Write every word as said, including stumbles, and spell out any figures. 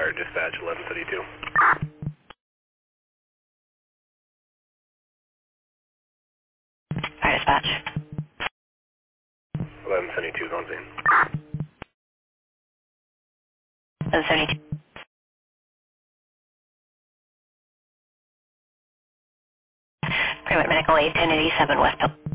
Alright, dispatch eleven seventy-two. Alright, dispatch. eleven seventy-two is on scene. eleven seventy-two. Private Medical eight ten eighty-seven West Hill.